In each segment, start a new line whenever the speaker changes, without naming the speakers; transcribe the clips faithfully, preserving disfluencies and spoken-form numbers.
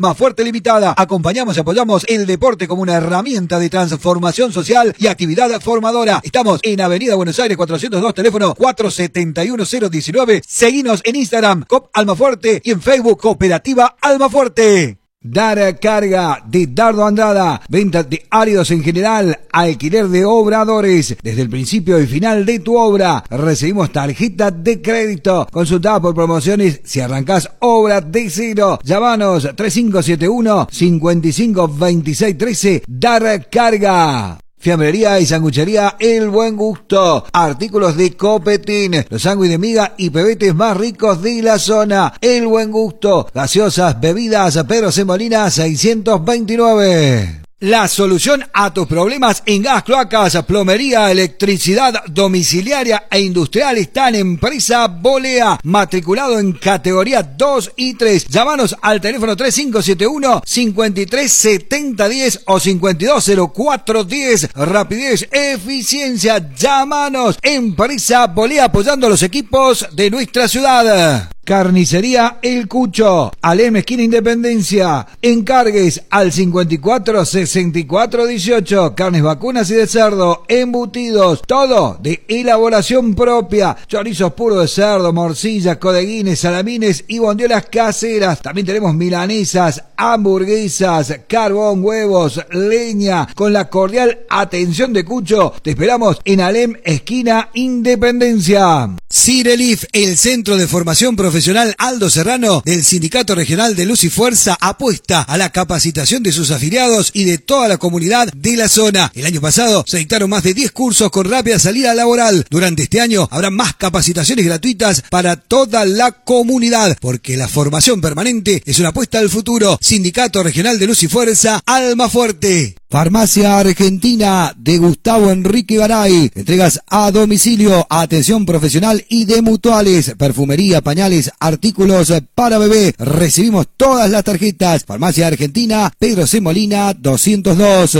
Más Fuerte Limitada. Acompañamos y apoyamos el deporte como una herramienta de transformación social y actividad formadora. Estamos en Avenida Buenos Aires cuatrocientos dos, teléfono cuatro siete uno cero uno nueve. Seguinos en Instagram, Cop Almafuerte, y en Facebook, Cooperativa Almafuerte. Dar Carga de Dardo Andrada, venta de áridos en general, alquiler de obradores, desde el principio y final de tu obra, recibimos tarjeta de crédito, consultada por promociones si arrancás obra de cero, llamanos tres cinco siete uno, cinco cinco dos seis uno tres, Dar Carga. Fiambrería y sanguchería El Buen Gusto. Artículos de Copetín. Los sándwiches de miga y pebetes más ricos de la zona. El Buen Gusto. Gaseosas, bebidas, Pedro C. Molina seiscientos veintinueve. La solución a tus problemas en gas, cloacas, plomería, electricidad domiciliaria e industrial está en Empresa Bolea, matriculado en categoría dos y tres. Llámanos al teléfono tres cinco siete uno, cinco tres siete cero uno cero o cinco dos cero cuatro uno cero. Rapidez, eficiencia. Llámanos. Empresa Bolea, apoyando a los equipos de nuestra ciudad. Carnicería El Cucho, Alem esquina Independencia. Encargues al cincuenta y cuatro sesenta y cuatro dieciocho. Carnes vacunas y de cerdo, embutidos, todo de elaboración propia. Chorizos puros de cerdo, morcillas, codeguines, salamines y bondiolas caseras. También tenemos milanesas, hamburguesas, carbón, huevos, leña. Con la cordial atención de Cucho, te esperamos en Alem esquina Independencia. Cirelif, el centro de formación profesional Aldo Serrano del Sindicato Regional de Luz y Fuerza, apuesta a la capacitación de sus afiliados y de toda la comunidad de la zona. El año pasado se dictaron más de diez cursos con rápida salida laboral. Durante este año habrá más capacitaciones gratuitas para toda la comunidad, porque la formación permanente es una apuesta al futuro. Sindicato Regional de Luz y Fuerza, Almafuerte. Farmacia Argentina de Gustavo Enrique Garay. Entregas a domicilio, atención profesional y de mutuales, perfumería, pañales, artículos para bebé. Recibimos todas las tarjetas. Farmacia Argentina, Pedro C. Molina doscientos dos.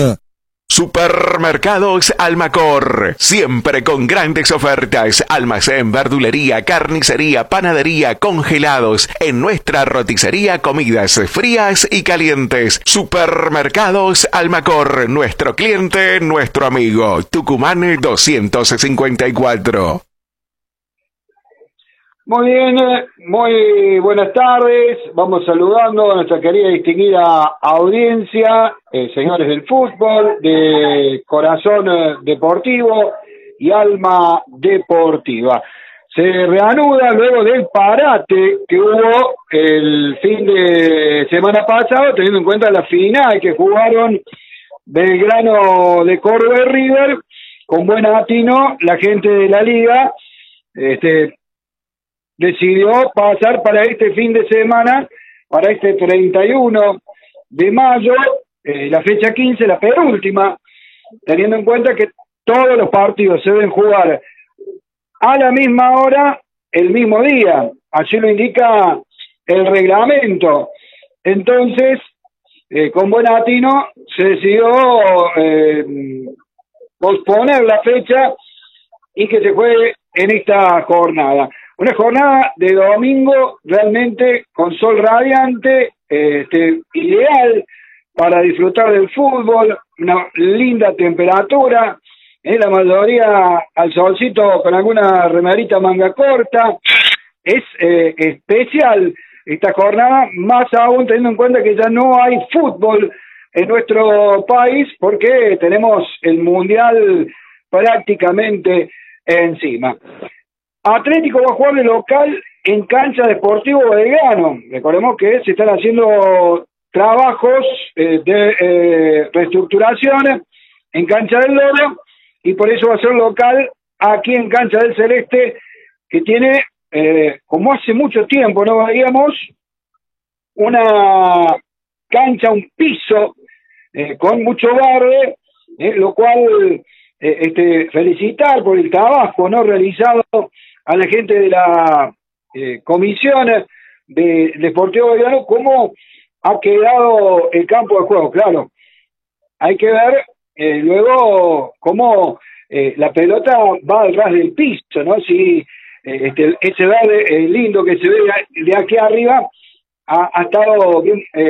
Supermercados Almacor, siempre con grandes ofertas, almacén, verdulería, carnicería, panadería, congelados, en nuestra roticería, comidas frías y calientes. Supermercados Almacor, nuestro cliente, nuestro amigo. Tucumán doscientos cincuenta y cuatro.
Muy bien, muy buenas tardes. Vamos saludando a nuestra querida y distinguida audiencia, eh, señores del fútbol, de Corazón Deportivo y Alma Deportiva. Se reanuda luego del parate que hubo el fin de semana pasado, teniendo en cuenta la final que jugaron Belgrano de Córdoba y River. Con buen atino, la gente de la liga este decidió pasar para este fin de semana, para este treinta y uno de mayo, eh, la fecha quince, la penúltima, teniendo en cuenta que todos los partidos se deben jugar a la misma hora, el mismo día. Así lo indica el reglamento. Entonces, eh, con buen atino, se decidió eh, posponer la fecha y que se juegue en esta jornada. Una jornada de domingo realmente con sol radiante, este, ideal para disfrutar del fútbol, una linda temperatura, eh, la mayoría al solcito con alguna remerita manga corta. Es eh, especial esta jornada, más aún teniendo en cuenta que ya no hay fútbol en nuestro país porque tenemos el Mundial prácticamente encima. Atlético va a jugar de local en cancha Deportivo Belgrano. Recordemos que se están haciendo trabajos eh, de eh, reestructuración en cancha del Loro y por eso va a ser local aquí en cancha del Celeste, que tiene, eh, como hace mucho tiempo no veíamos, una cancha, un piso eh, con mucho verde, eh, lo cual eh, este, felicitar por el trabajo no realizado a la gente de la eh, comisión de Deportivo Belgrano, cómo ha quedado el campo de juego. Claro, hay que ver eh, luego cómo eh, la pelota va al ras del piso, ¿no? Si eh, este, ese verde eh, lindo que se ve de aquí arriba ha, ha estado bien eh,